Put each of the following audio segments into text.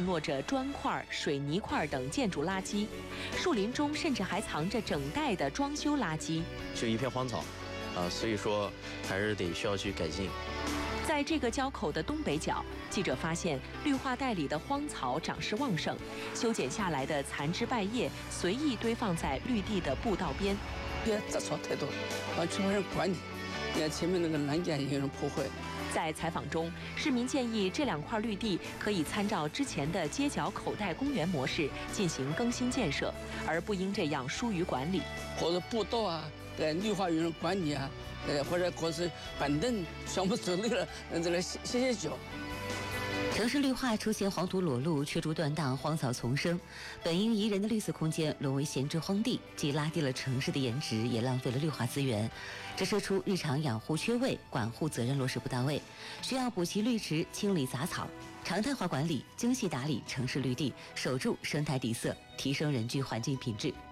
散落着砖块、水泥块等建筑垃圾，树林中甚至还藏着整袋的装修垃圾， 就一片荒草，所以说还是需要去改进。 在这个交口的东北角，记者发现绿化带里的荒草长势旺盛，修剪下来的残枝败叶随意堆放在绿地的步道边。 杂草太多了，完全是管理。你看前面那个栏杆也有人破坏。 在采访中，市民建议这2块绿地可以参照之前的街角口袋公园模式进行更新建设，而不应这样疏于管理。 或者步道啊，绿化有人管理啊，或者是板凳，项目走累了，这个歇脚。 城市绿化出现黄土裸露、缺竹断档、荒草丛生，本应宜人的绿色空间沦为闲置荒地，既拉低了城市的颜值，也浪费了绿化资源。这说出日常养护缺位、管护责任落实不到位，需要补齐绿植、清理杂草，常态化管理、精细打理城市绿地，守住生态底色，提升人居环境品质。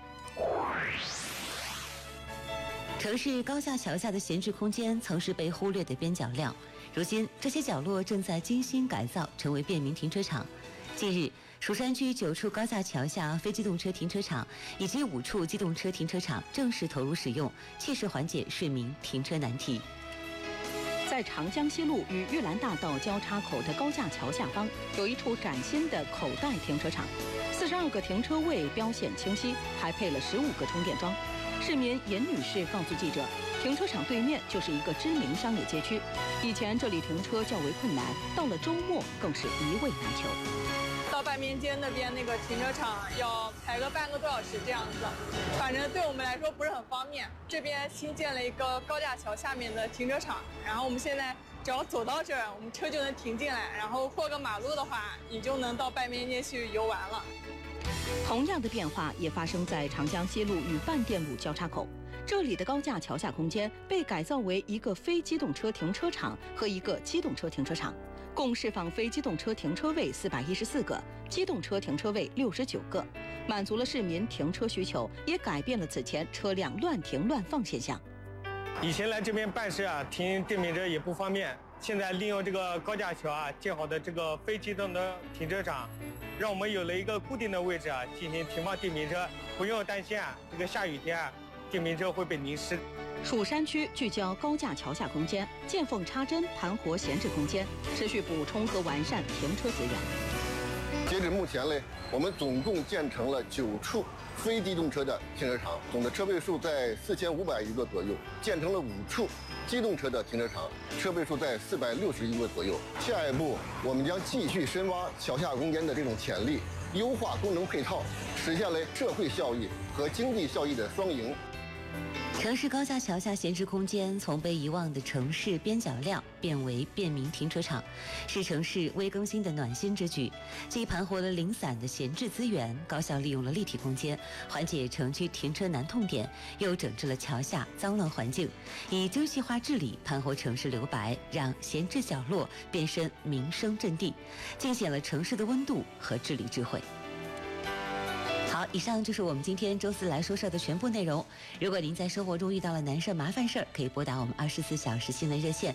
城市高架桥下的闲置空间曾是被忽略的边角料，如今这些角落正在精心改造，成为便民停车场。近日，蜀山区9处高架桥下非机动车停车场以及5处机动车停车场正式投入使用，切实缓解市民停车难题。 在长江西路与玉兰大道交叉口的高架桥下方，有一处崭新的口袋停车场，42个停车位标线清晰，还配了15个充电桩。市民严女士告诉记者，停车场对面就是一个知名商业街区，以前这里停车较为困难，到了周末更是一位难求。 到半边街那边那个停车场要排个半个多小时这样子，反正对我们来说不是很方便。这边新建了一个高架桥下面的停车场，然后我们现在只要走到这儿，我们车就能停进来，然后过个马路的话，你就能到半边街去游玩了。 同样的变化也发生在长江西路与饭店路交叉口，这里的高架桥下空间被改造为一个非机动车停车场和一个机动车停车场，共释放非机动车停车位414个，机动车停车位69个，满足了市民停车需求，也改变了此前车辆乱停乱放现象。 以前来这边办事停电瓶车也不方便，现在利用这个高架桥建好的这个非机动的停车场，让我们有了一个固定的位置进行停放电瓶车，不用担心这个下雨天电瓶车会被淋湿。 蜀山区聚焦高架桥下空间，见缝插针盘活闲置空间，持续补充和完善停车资源。 截止目前我们总共建成了9处非机动车的停车场，总的车位数在4500余个左右；建成了5处机动车的停车场，车位数在461个左右。下一步，我们将继续深挖桥下空间的这种潜力，优化功能配套，实现了社会效益和经济效益的双赢。 城市高架桥下闲置空间从被遗忘的城市边角料变为便民停车场，是城市微更新的暖心之举，既盘活了零散的闲置资源，高效利用了立体空间，缓解城区停车难痛点，又整治了桥下脏乱环境，以精细化治理盘活城市留白，让闲置角落变身民生阵地，尽显了城市的温度和治理智慧。好，以上就是我们今天周四来说事儿的全部内容。如果您在生活中遇到了难事麻烦事儿，可以拨打我们24小时新闻热线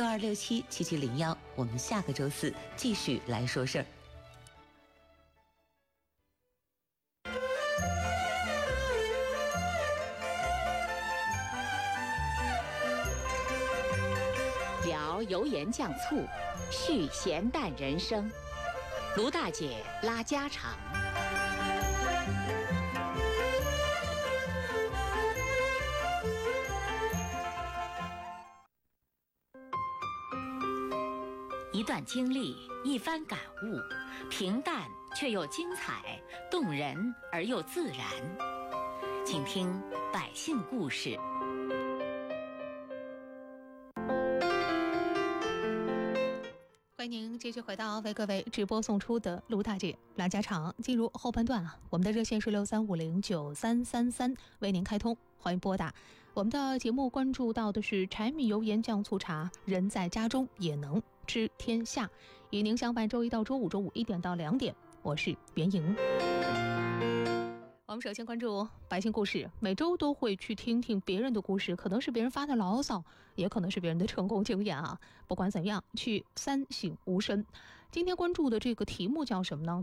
62677701。我们下个周四继续来说事儿。 聊油盐酱醋，叙咸淡人生，卢大姐拉家常。一段经历，一番感悟，平淡却又精彩，动人而又自然。请听百姓故事。 欢迎您继续回到为各位直播送出的卢大姐拉家常。进入后半段我们的热线是63509333，为您开通，欢迎拨打。我们的节目关注到的是柴米油盐酱醋茶，人在家中也能知天下，与您相伴周一到周五中午1点到2点，我是袁莹。我们首先关注百姓故事，每周都会去听听别人的故事，可能是别人发的牢骚，也可能是别人的成功经验不管怎样，去三省吾身。今天关注的这个题目叫什么呢？